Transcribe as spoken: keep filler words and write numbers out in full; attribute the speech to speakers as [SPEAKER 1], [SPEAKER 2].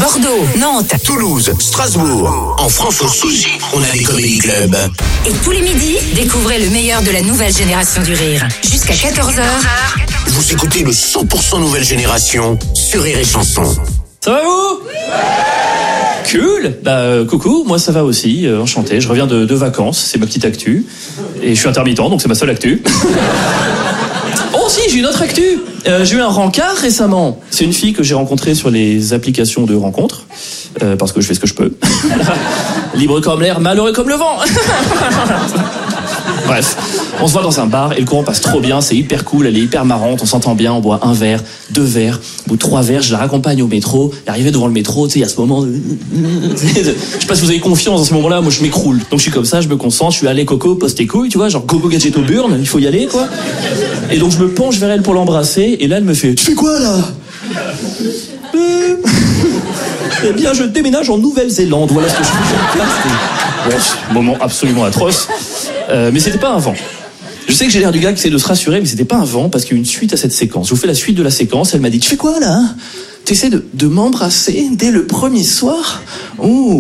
[SPEAKER 1] Bordeaux, Nantes,
[SPEAKER 2] Toulouse, Strasbourg. En France aussi, on a des comédie clubs.
[SPEAKER 1] et tous les midis, découvrez le meilleur de la nouvelle génération du rire. Jusqu'à quatorze heures.
[SPEAKER 2] Vous écoutez le cent pour cent nouvelle génération sur Rire et Chanson.
[SPEAKER 3] Ça va vous ? Cool. Bah euh, coucou, moi ça va aussi, euh, enchanté. Je reviens de, de vacances, c'est ma petite actu. Et je suis intermittent, donc c'est ma seule actu. Oh si, j'ai une autre actu. Euh, j'ai eu un rencard récemment. C'est une fille que j'ai rencontrée sur les applications de rencontres. Euh, parce que je fais ce que je peux. Libre comme l'air, malheureux comme le vent. Bref, on se voit dans un bar et le courant passe trop bien, c'est hyper cool, elle est hyper marrante, on s'entend bien, on boit un verre, deux verres, au bout de trois verres, je la raccompagne au métro, et arrivé devant le métro, tu sais, il y a ce moment de... Je sais pas si vous avez confiance dans ce moment-là, moi je m'écroule. Donc je suis comme ça, je me concentre, je suis allez coco, poste tes couilles, tu vois, genre gogo gadget au burn, il faut y aller, quoi. Et donc je me penche vers elle pour l'embrasser, et là elle me fait « Tu fais quoi, là ?» euh... Eh bien, je déménage en Nouvelle-Zélande, voilà ce que je fais sur place. Bref, moment absolument atroce. Euh, mais c'était pas un vent. Je sais que j'ai l'air du gars qui essaie de se rassurer, mais c'était pas un vent parce qu'il y a eu une suite à cette séquence. Je vous fais la suite de la séquence. Elle m'a dit, tu fais quoi là ? Tu essaies de, de m'embrasser dès le premier soir ? Ouh.